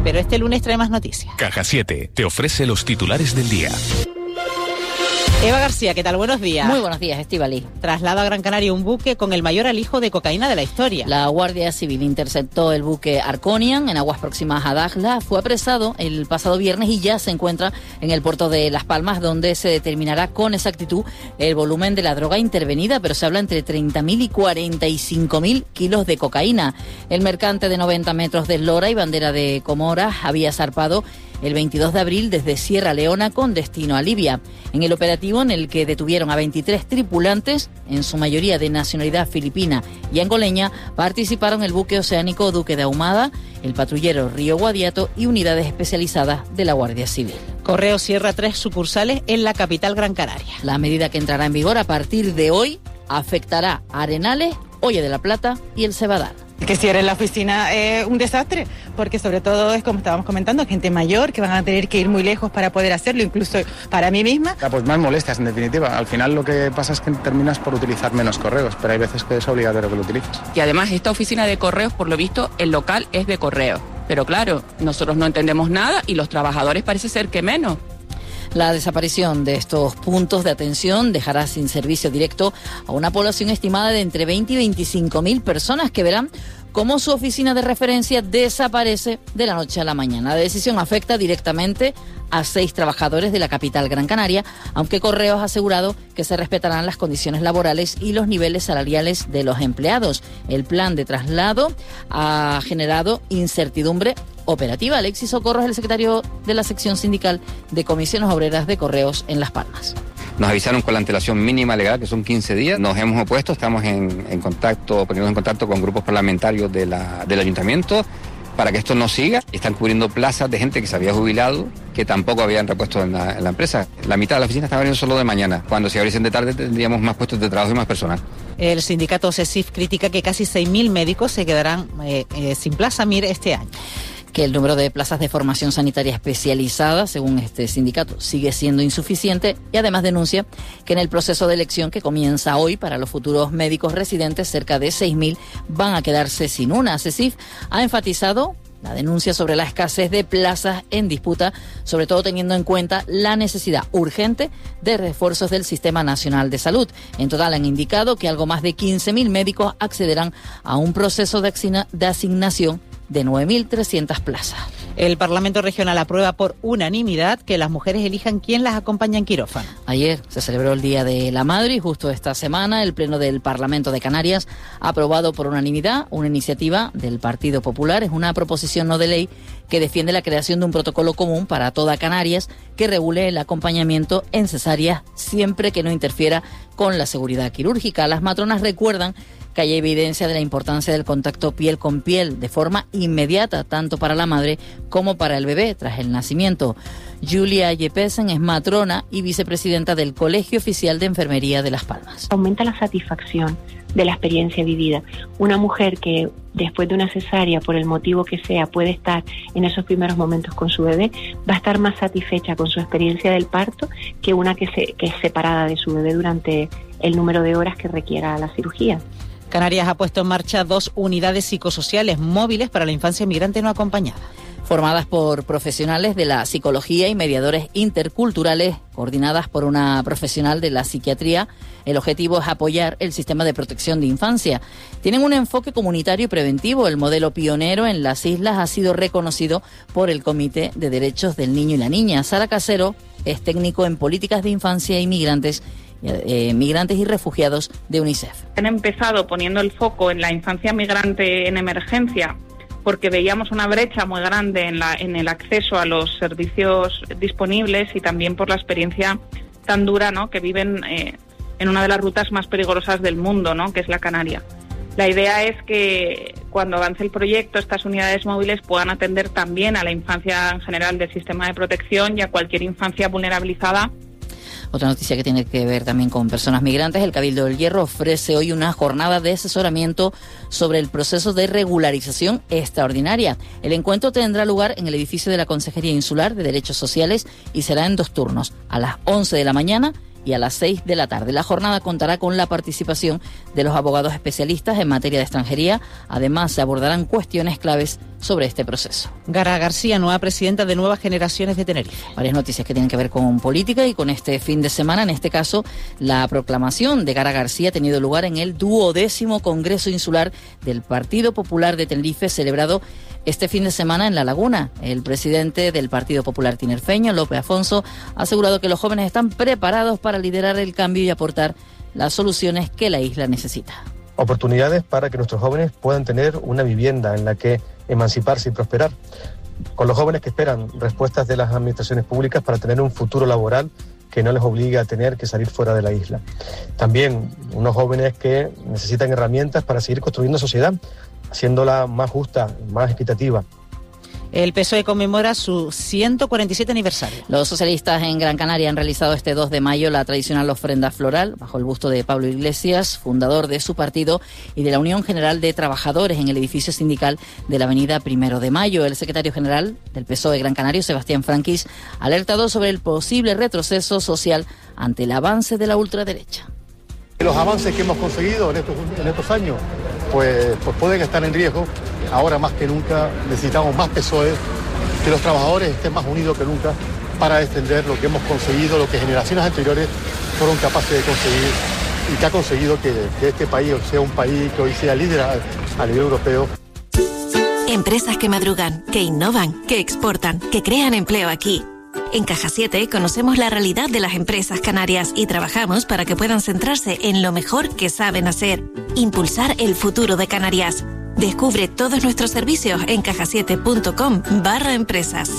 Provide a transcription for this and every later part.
pero este lunes trae más noticias. Caja 7 te ofrece los titulares del día. Eva García, ¿qué tal? Buenos días. Muy buenos días, Estíbaliz. Traslada a Gran Canaria un buque con el mayor alijo de cocaína de la historia. La Guardia Civil interceptó el buque Arconian en aguas próximas a Dakhla. Fue apresado el pasado viernes y ya se encuentra en el puerto de Las Palmas, donde se determinará con exactitud el volumen de la droga intervenida, pero se habla entre 30.000 y 45.000 kilos de cocaína. El mercante de 90 metros de eslora y bandera de Comoras había zarpado el 22 de abril desde Sierra Leona con destino a Libia. En el operativo, en el que detuvieron a 23 tripulantes, en su mayoría de nacionalidad filipina y angoleña, participaron el buque oceánico Duque de Ahumada, el patrullero Río Guadiato y unidades especializadas de la Guardia Civil. Correos cierra 3 sucursales en la capital Gran Canaria. La medida que entrará en vigor a partir de hoy afectará a Arenales, Hoya de la Plata y el Cebadal. Que cierren la oficina es un desastre, porque sobre todo es como estábamos comentando, gente mayor que van a tener que ir muy lejos para poder hacerlo, incluso para mí misma. Pues más molestias, en definitiva. Al final lo que pasa es que terminas por utilizar menos correos, pero hay veces que es obligatorio que lo utilices. Y además esta oficina de correos, por lo visto, el local es de correo. Pero claro, nosotros no entendemos nada y los trabajadores parece ser que menos. La desaparición de estos puntos de atención dejará sin servicio directo a una población estimada de entre 20 y 25.000 personas que verán cómo su oficina de referencia desaparece de la noche a la mañana. La decisión afecta directamente a 6 trabajadores de la capital Gran Canaria, aunque Correos ha asegurado que se respetarán las condiciones laborales y los niveles salariales de los empleados. El plan de traslado ha generado incertidumbre operativa. Alexis Socorro es el secretario de la sección sindical de comisiones obreras de Correos en Las Palmas. Nos avisaron con la antelación mínima legal, que son 15 días. Nos hemos opuesto, estamos en contacto, poniéndonos en contacto con grupos parlamentarios del ayuntamiento para que esto no siga. Están cubriendo plazas de gente que se había jubilado, que tampoco habían repuesto en la empresa. La mitad de la oficina está abriendo solo de mañana. Cuando se abriesen de tarde tendríamos más puestos de trabajo y más personal. El sindicato CESIF critica que casi 6.000 médicos se quedarán sin plaza MIR este año. Que el número de plazas de formación sanitaria especializada, según este sindicato, sigue siendo insuficiente y además denuncia que en el proceso de elección que comienza hoy para los futuros médicos residentes, cerca de 6.000 van a quedarse sin una. CESIF ha enfatizado la denuncia sobre la escasez de plazas en disputa, sobre todo teniendo en cuenta la necesidad urgente de refuerzos del Sistema Nacional de Salud. En total han indicado que algo más de 15.000 médicos accederán a un proceso de asignación de 9.300 plazas. El Parlamento Regional aprueba por unanimidad que las mujeres elijan quién las acompaña en quirófano. Ayer se celebró el Día de la Madre y justo esta semana el Pleno del Parlamento de Canarias ha aprobado por unanimidad una iniciativa del Partido Popular. Es una proposición no de ley que defiende la creación de un protocolo común para toda Canarias que regule el acompañamiento en cesáreas siempre que no interfiera con la seguridad quirúrgica. Las matronas recuerdan que hay evidencia de la importancia del contacto piel con piel de forma inmediata, tanto para la madre como para el bebé tras el nacimiento. Julia Yepesen es matrona y vicepresidenta del Colegio Oficial de Enfermería de Las Palmas. Aumenta la satisfacción de la experiencia vivida. Una mujer que después de una cesárea, por el motivo que sea, puede estar en esos primeros momentos con su bebé, va a estar más satisfecha con su experiencia del parto que una que es separada de su bebé durante el número de horas que requiera la cirugía. Canarias ha puesto en marcha 2 unidades psicosociales móviles para la infancia migrante no acompañada. Formadas por profesionales de la psicología y mediadores interculturales, coordinadas por una profesional de la psiquiatría, el objetivo es apoyar el sistema de protección de infancia. Tienen un enfoque comunitario y preventivo. El modelo pionero en las islas ha sido reconocido por el Comité de Derechos del Niño y la Niña. Sara Casero es técnico en políticas de infancia y migrantes y refugiados de UNICEF. Han empezado poniendo el foco en la infancia migrante en emergencia, porque veíamos una brecha muy grande en el acceso a los servicios disponibles y también por la experiencia tan dura, ¿no?, que viven en una de las rutas más peligrosas del mundo, ¿no?, que es la Canaria. La idea es que cuando avance el proyecto, estas unidades móviles puedan atender también a la infancia en general del sistema de protección y a cualquier infancia vulnerabilizada. Otra noticia que tiene que ver también con personas migrantes, el Cabildo del Hierro ofrece hoy una jornada de asesoramiento sobre el proceso de regularización extraordinaria. El encuentro tendrá lugar en el edificio de la Consejería Insular de Derechos Sociales y será en 2 turnos, a las 11 de la mañana y a las 6 de la tarde. La jornada contará con la participación de los abogados especialistas en materia de extranjería. Además, se abordarán cuestiones claves sobre este proceso. Gara García, nueva presidenta de Nuevas Generaciones de Tenerife. Varias noticias que tienen que ver con política y con este fin de semana. En este caso, la proclamación de Gara García ha tenido lugar en el 12º Congreso Insular del Partido Popular de Tenerife, celebrado este fin de semana en La Laguna. El presidente del Partido Popular tinerfeño, López Afonso, ha asegurado que los jóvenes están preparados para liderar el cambio y aportar las soluciones que la isla necesita. Oportunidades para que nuestros jóvenes puedan tener una vivienda en la que emanciparse y prosperar. Con los jóvenes que esperan respuestas de las administraciones públicas para tener un futuro laboral que no les obligue a tener que salir fuera de la isla. También unos jóvenes que necesitan herramientas para seguir construyendo sociedad, haciéndola más justa, más equitativa. El PSOE conmemora su 147 aniversario. Los socialistas en Gran Canaria han realizado este 2 de mayo la tradicional ofrenda floral bajo el busto de Pablo Iglesias, fundador de su partido y de la Unión General de Trabajadores, en el edificio sindical de la avenida 1 de Mayo. El secretario general del PSOE Gran Canario, Sebastián Franquis, ha alertado sobre el posible retroceso social ante el avance de la ultraderecha. Los avances que hemos conseguido en estos años pues pueden estar en riesgo. Ahora más que nunca necesitamos más PSOE, que los trabajadores estén más unidos que nunca para defender lo que hemos conseguido, lo que generaciones anteriores fueron capaces de conseguir y que ha conseguido que este país sea un país que hoy sea líder a nivel europeo. Empresas que madrugan, que innovan, que exportan, que crean empleo aquí. En Caja 7 conocemos la realidad de las empresas canarias y trabajamos para que puedan centrarse en lo mejor que saben hacer, impulsar el futuro de Canarias. Descubre todos nuestros servicios en cajasiete.com/empresas.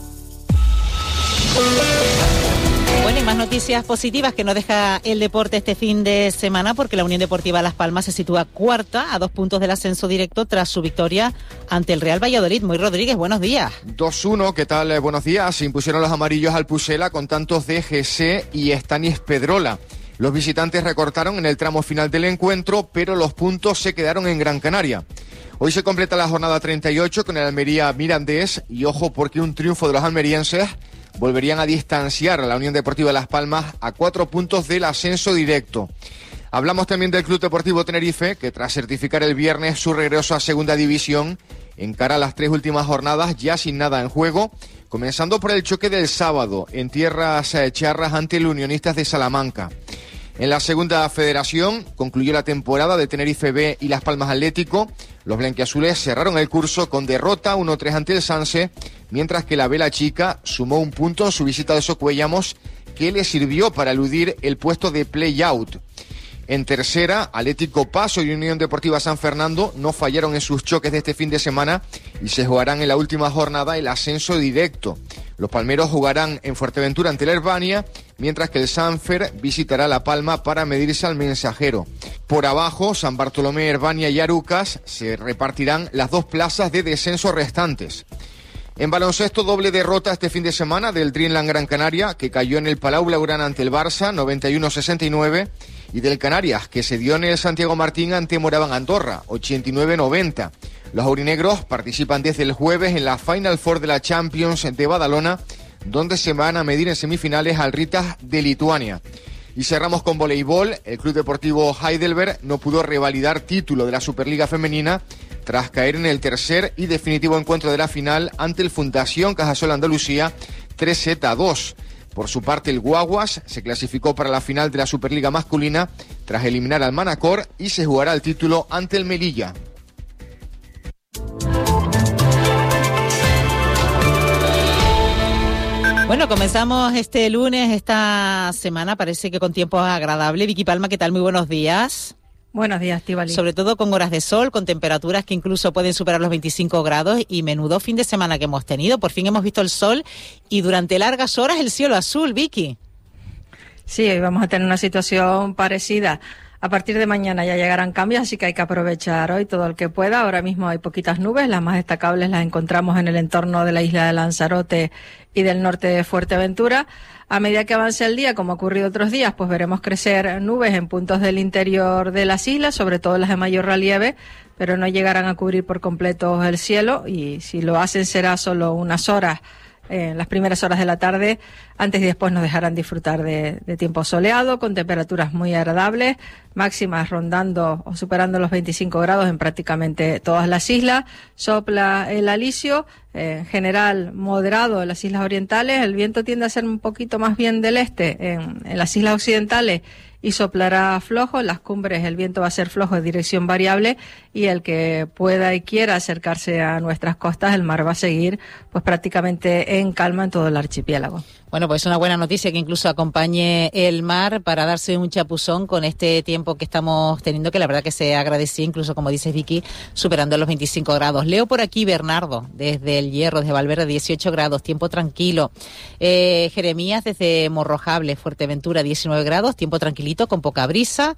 Bueno, y más noticias positivas que nos deja el deporte este fin de semana, porque la Unión Deportiva Las Palmas se sitúa cuarta a 2 puntos del ascenso directo tras su victoria ante el Real Valladolid. Moy Rodríguez, buenos días. 2-1, ¿qué tal? Buenos días. Se impusieron los amarillos al Pucela con tantos de GC y Stanis Pedrola. Los visitantes recortaron en el tramo final del encuentro, pero los puntos se quedaron en Gran Canaria. Hoy se completa la jornada 38 con el Almería Mirandés y ojo porque un triunfo de los almerienses volverían a distanciar a la Unión Deportiva Las Palmas a 4 puntos del ascenso directo. Hablamos también del Club Deportivo Tenerife, que tras certificar el viernes su regreso a Segunda División, encara las 3 últimas jornadas ya sin nada en juego, comenzando por el choque del sábado en tierras charras ante el Unionistas de Salamanca. En la Segunda Federación concluyó la temporada de Tenerife B y Las Palmas Atlético. Los blanquiazules cerraron el curso con derrota 1-3 ante el Sanse, mientras que la Vela Chica sumó un punto en su visita de Socuellamos, que le sirvió para eludir el puesto de play-out. En tercera, Atlético Paso y Unión Deportiva San Fernando no fallaron en sus choques de este fin de semana y se jugarán en la última jornada el ascenso directo. Los palmeros jugarán en Fuerteventura ante la Herbania, mientras que el Sanfer visitará La Palma para medirse al Mensajero. Por abajo, San Bartolomé, Herbania y Arucas se repartirán las 2 plazas de descenso restantes. En baloncesto, doble derrota este fin de semana del Dreamland Gran Canaria, que cayó en el Palau Blaugrana ante el Barça, 91-69, y del Canarias, que se dio en el Santiago Martín ante Moraván Andorra, 89-90. Los aurinegros participan desde el jueves en la Final Four de la Champions de Badalona, donde se van a medir en semifinales al Ritas de Lituania. Y cerramos con voleibol. El Club Deportivo Heidelberg no pudo revalidar título de la Superliga Femenina tras caer en el tercer y definitivo encuentro de la final ante el Fundación Cajasol Andalucía 3-2. Por su parte, el Guaguas se clasificó para la final de la Superliga masculina tras eliminar al Manacor y se jugará el título ante el Melilla. Bueno, comenzamos este lunes, esta semana, parece que con tiempo agradable. Vicky Palma, ¿qué tal? Muy buenos días. Buenos días, Estíbaliz. Sobre todo con horas de sol, con temperaturas que incluso pueden superar los 25 grados y menudo fin de semana que hemos tenido. Por fin hemos visto el sol y durante largas horas el cielo azul, Vicky. Sí, hoy vamos a tener una situación parecida. A partir de mañana ya llegarán cambios, así que hay que aprovechar hoy todo el que pueda. Ahora mismo hay poquitas nubes, las más destacables las encontramos en el entorno de la isla de Lanzarote y del norte de Fuerteventura. A medida que avance el día, como ha ocurrido otros días, pues veremos crecer nubes en puntos del interior de las islas, sobre todo las de mayor relieve, pero no llegarán a cubrir por completo el cielo y si lo hacen será solo unas horas en las primeras horas de la tarde, antes y después nos dejarán disfrutar de tiempo soleado, con temperaturas muy agradables, máximas rondando o superando los 25 grados en prácticamente todas las islas. Sopla el alisio, en general moderado en las islas orientales. El viento tiende a ser un poquito más bien del este en las islas occidentales y soplará flojo. En las cumbres el viento va a ser flojo de dirección variable, y el que pueda y quiera acercarse a nuestras costas, el mar va a seguir pues prácticamente en calma en todo el archipiélago. Bueno, pues una buena noticia que incluso acompañe el mar para darse un chapuzón con este tiempo que estamos teniendo, que la verdad que se agradecía, incluso como dices Vicky, superando los 25 grados. Leo por aquí Bernardo, desde El Hierro, desde Valverde, 18 grados, tiempo tranquilo. Jeremías desde Morrojable, Fuerteventura, 19 grados, tiempo tranquilito, con poca brisa.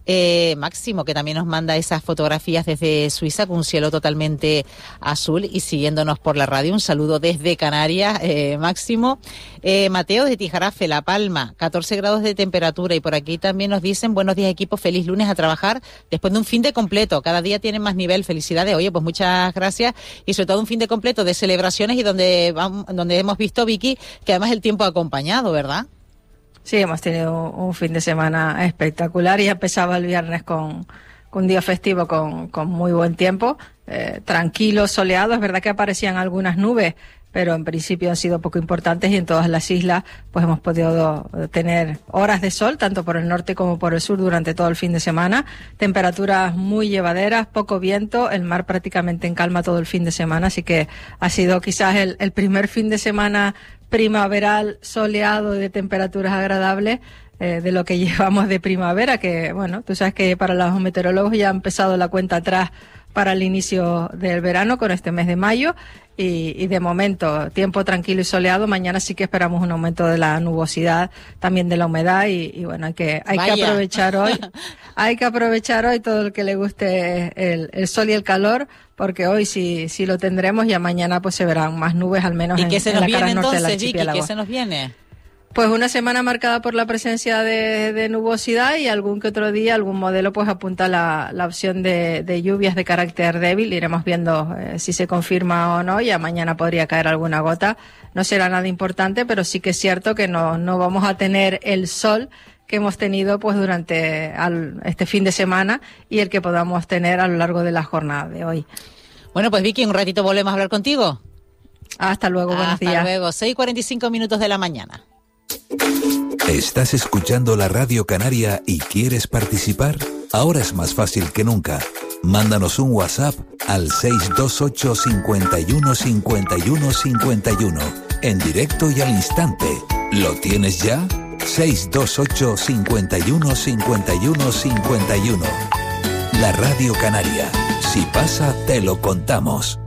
Máximo, que también nos manda esas fotografías desde Suiza con un cielo totalmente azul y siguiéndonos por la radio. Un saludo desde Canarias, Máximo. Mateo de Tijarafe, La Palma, 14 grados de temperatura, y por aquí también nos dicen: buenos días equipo, feliz lunes a trabajar después de un fin de completo, cada día tienen más nivel, felicidades. Oye, pues muchas gracias, y sobre todo un fin de completo de celebraciones y donde hemos visto, Vicky, que además el tiempo ha acompañado, ¿verdad? Sí, hemos tenido un fin de semana espectacular y empezaba el viernes con un día festivo con muy buen tiempo, tranquilo, soleado. Es verdad que aparecían algunas nubes, pero en principio han sido poco importantes, y en todas las islas pues hemos podido tener horas de sol, tanto por el norte como por el sur, durante todo el fin de semana. Temperaturas muy llevaderas, poco viento, el mar prácticamente en calma todo el fin de semana, así que ha sido quizás el primer fin de semana primaveral soleado y de temperaturas agradables de lo que llevamos de primavera, que bueno, tú sabes que para los meteorólogos ya ha empezado la cuenta atrás para el inicio del verano con este mes de mayo, y de momento tiempo tranquilo y soleado. Mañana sí que esperamos un aumento de la nubosidad, también de la humedad, y bueno, hay que aprovechar hoy hay que aprovechar hoy todo el que le guste el sol y el calor, porque hoy sí lo tendremos, y mañana pues se verán más nubes, al menos en la cara norte del archipiélago. ¿Y qué se nos viene? Pues una semana marcada por la presencia de nubosidad, y algún que otro día, algún modelo pues apunta la opción de lluvias de carácter débil. Iremos viendo si se confirma o no, y mañana podría caer alguna gota. No será nada importante, pero sí que es cierto que no vamos a tener el sol que hemos tenido pues durante este fin de semana, y el que podamos tener a lo largo de la jornada de hoy. Bueno, pues Vicky, un ratito volvemos a hablar contigo. Hasta luego, buenos días. Hasta luego, 6:45 de la mañana. ¿Estás escuchando la Radio Canaria y quieres participar? Ahora es más fácil que nunca. Mándanos un WhatsApp al 628 51 51 51, en directo y al instante. ¿Lo tienes ya? 628 51 51 51. La Radio Canaria. Si pasa, te lo contamos.